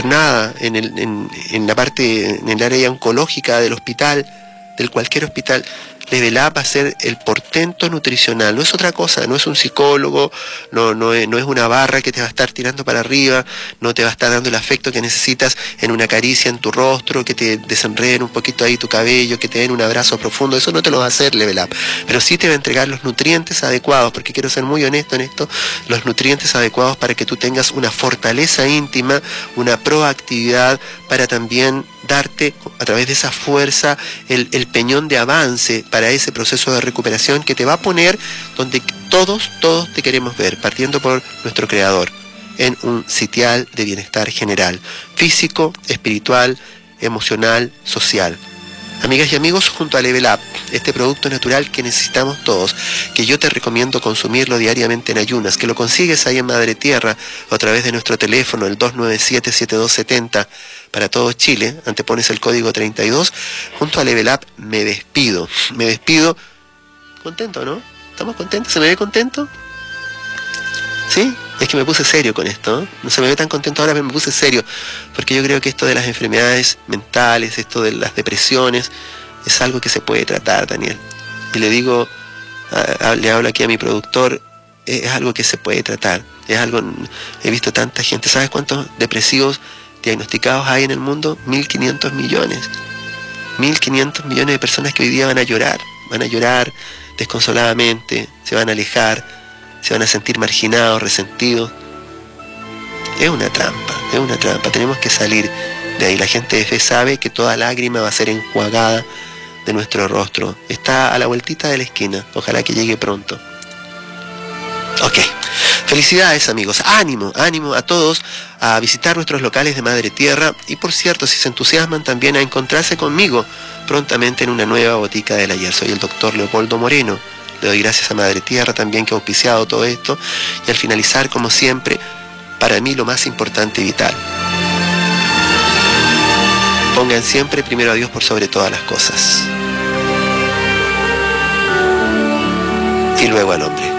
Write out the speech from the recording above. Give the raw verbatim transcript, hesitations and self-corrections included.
internada en, el, en, en la parte, en el área oncológica del hospital, del cualquier hospital, Level Up va a ser el portento nutricional, no es otra cosa, no es un psicólogo, no, no, es, no es una barra que te va a estar tirando para arriba, no te va a estar dando el afecto que necesitas en una caricia en tu rostro, que te desenreden un poquito ahí tu cabello, que te den un abrazo profundo, eso no te lo va a hacer Level Up, pero sí te va a entregar los nutrientes adecuados, porque quiero ser muy honesto en esto, los nutrientes adecuados para que tú tengas una fortaleza íntima, una proactividad para también darte a través de esa fuerza el, el peñón de avance para ese proceso de recuperación que te va a poner donde todos, todos te queremos ver, partiendo por nuestro creador, en un sitial de bienestar general, físico, espiritual, emocional, social. Amigas y amigos, junto a Level Up, este producto natural que necesitamos todos, que yo te recomiendo consumirlo diariamente en ayunas, que lo consigues ahí en Madre Tierra, o a través de nuestro teléfono, el dos nueve siete, siete dos siete cero, para todo Chile, antepones el código treinta y dos, junto a Level Up me despido, me despido, contento, ¿no? ¿Estamos contentos? ¿Se me ve contento? ¿Sí? Es que me puse serio con esto, ¿no? No se me ve tan contento ahora, pero me puse serio, porque yo creo que esto de las enfermedades mentales, esto de las depresiones, es algo que se puede tratar, Daniel. Y le digo, a, a, le hablo aquí a mi productor, es, es algo que se puede tratar, es algo, he visto tanta gente, ¿sabes cuántos depresivos diagnosticados hay en el mundo? mil quinientos millones, mil quinientos millones de personas que hoy día van a llorar, van a llorar desconsoladamente, se van a alejar, se van a sentir marginados, resentidos. Es una trampa, es una trampa, tenemos que salir de ahí. La gente de fe sabe que toda lágrima va a ser enjuagada de nuestro rostro, está a la vueltita de la esquina, ojalá que llegue pronto. Ok, felicidades amigos, ánimo, ánimo a todos a visitar nuestros locales de Madre Tierra y por cierto, si se entusiasman también a encontrarse conmigo prontamente en una nueva botica del ayer. Soy el doctor Leopoldo Moreno, le doy gracias a Madre Tierra también que ha auspiciado todo esto y al finalizar, como siempre, para mí lo más importante y vital: pongan siempre primero a Dios por sobre todas las cosas y luego al hombre.